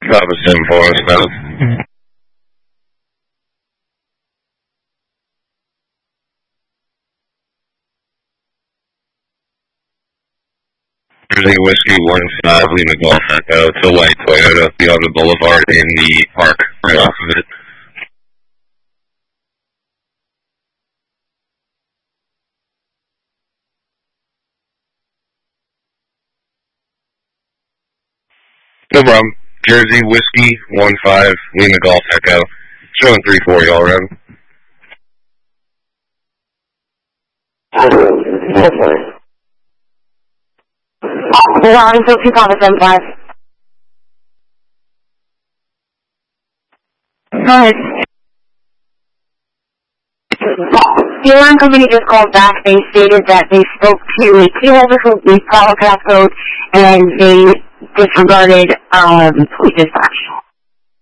Papa Sim for us, man. Jersey Whiskey 15, Lima Golf Echo. It's a white Toyota, Theodore Boulevard in the park, right off of it. No problem. Jersey Whiskey 15, Lima Golf Echo. Showing 3-4, y'all around. Line 2 Papa Sim 5. Go ahead. The alarm company just called back. They stated that they spoke to a key holder for the follow passcode and they disregarded police dispatch.